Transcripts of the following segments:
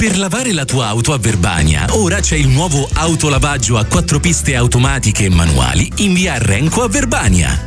Per lavare la tua auto a Verbania, ora c'è il nuovo autolavaggio a 4 piste automatiche e manuali in via Renco a Verbania.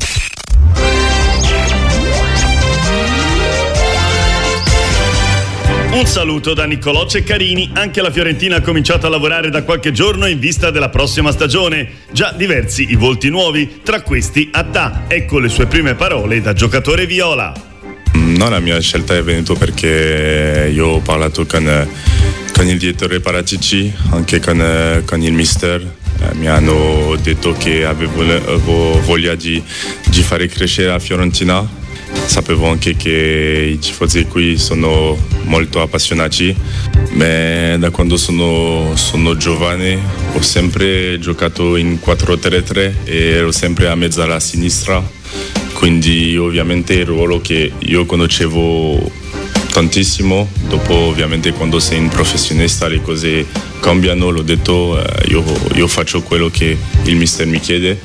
Un saluto da Niccolò Ceccarini. Anche la Fiorentina ha cominciato a lavorare da qualche giorno in vista della prossima stagione. Già diversi i volti nuovi, tra questi Attà. Ecco le sue prime parole da giocatore viola. No, la mia scelta è venuta perché io ho parlato con il direttore Paratici, anche con il mister. Mi hanno detto che avevo voglia di fare crescere la Fiorentina. Sapevo anche che i tifosi qui sono molto appassionati, ma da quando sono giovane ho sempre giocato in 4-3-3 e ero sempre a mezzo alla sinistra, quindi ovviamente il ruolo che io conoscevo tantissimo. Dopo ovviamente quando sei un professionista le cose cambiano, l'ho detto, io faccio quello che il mister mi chiede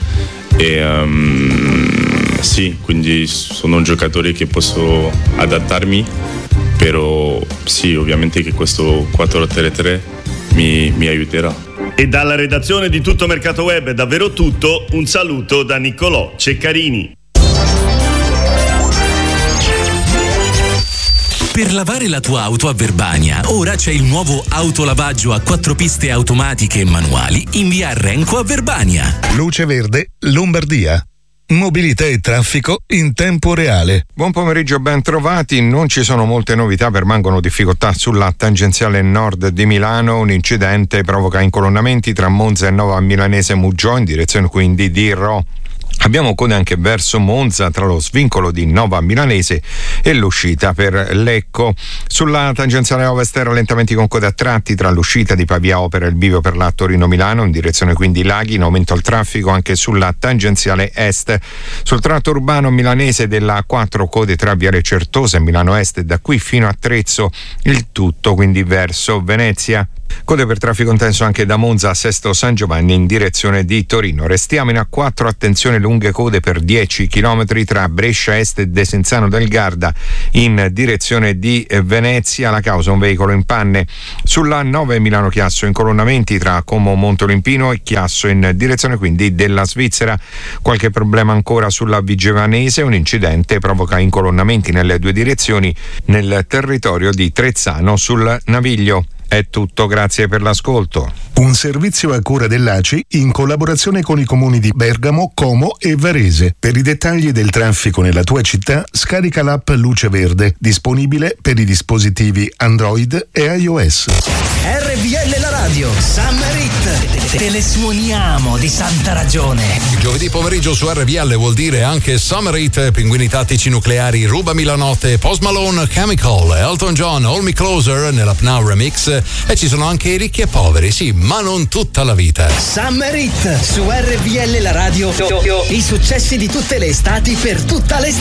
e sì, quindi sono un giocatore che posso adattarmi, però sì, ovviamente che questo 4-3-3 mi aiuterà. E dalla redazione di Tutto Mercato Web è davvero tutto, un saluto da Niccolò Ceccarini. Per lavare la tua auto a Verbania, ora c'è il nuovo autolavaggio a 4 piste automatiche e manuali in via Renco a Verbania. Luce Verde, Lombardia. Mobilità e traffico in tempo reale. Buon pomeriggio, ben trovati. Non ci sono molte novità, permangono difficoltà sulla tangenziale nord di Milano. Un incidente provoca incolonnamenti tra Monza e Nova Milanese Muggiò in direzione quindi di Rho. Abbiamo code anche verso Monza tra lo svincolo di Nova Milanese e l'uscita per Lecco. Sulla tangenziale ovest rallentamenti con code a tratti tra l'uscita di Pavia Opera e il bivio per la Torino-Milano in direzione quindi Laghi. In aumento il traffico anche sulla tangenziale est. Sul tratto urbano milanese della A4 code tra Viale Certosa e Milano Est e da qui fino a Trezzo, il tutto quindi verso Venezia. Code per traffico intenso anche da Monza a Sesto San Giovanni in direzione di Torino. Restiamo in A4, attenzione, lunghe code per 10 km tra Brescia Est e Desenzano del Garda in direzione di Venezia. La causa un veicolo in panne. Sulla 9 Milano Chiasso incolonnamenti tra Como Montolimpino e Chiasso in direzione quindi della Svizzera. Qualche problema ancora sulla Vigevanese, un incidente provoca incolonnamenti nelle due direzioni nel territorio di Trezzano sul Naviglio. È tutto, grazie per l'ascolto. Un servizio a cura dell'ACI in collaborazione con i comuni di Bergamo, Como e Varese. Per i dettagli del traffico nella tua città, scarica l'app Luce Verde, disponibile per i dispositivi Android e iOS. RVL la radio, Summer Hit. Te le suoniamo di santa ragione. Il giovedì pomeriggio su RVL vuol dire anche Summer Hit, Pinguini Tattici Nucleari, Rubami la Notte, Post Malone, Chemical, Elton John, Hold Me Closer nella Pnau Remix. E ci sono anche i ricchi e poveri, sì, ma non tutta la vita. Summer Hit su RVL la radio. I successi di tutte le estati per tutta l'estate.